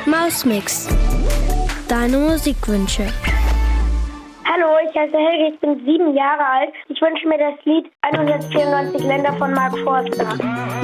Mausmix. Deine Musikwünsche. Hallo, ich heiße Helge, ich bin 7 Jahre alt. Ich wünsche mir das Lied 194 Länder von Mark Forster.